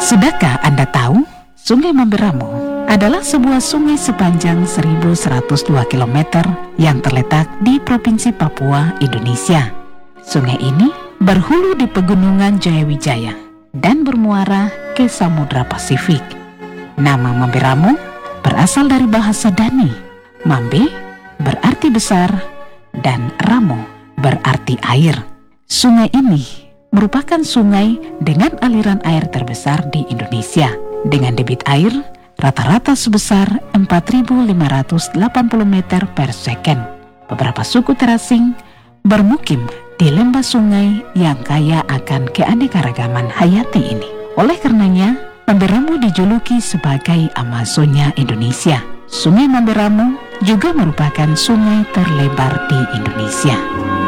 Sudahkah Anda tahu, Sungai Mamberamo adalah sebuah sungai sepanjang 1102 km yang terletak di Provinsi Papua, Indonesia. Sungai ini berhulu di Pegunungan Jayawijaya dan bermuara ke Samudra Pasifik. Nama Mamberamo berasal dari bahasa Dani. Mambe berarti besar dan Ramo berarti air. Sungai ini merupakan sungai dengan aliran air terbesar di Indonesia, dengan debit air rata-rata sebesar 4.580 meter per second. Beberapa suku terasing bermukim di lembah sungai yang kaya akan keanekaragaman hayati ini. Oleh karenanya, Mamberamo dijuluki sebagai Amazonia Indonesia. Sungai Mamberamo juga merupakan sungai terlebar di Indonesia.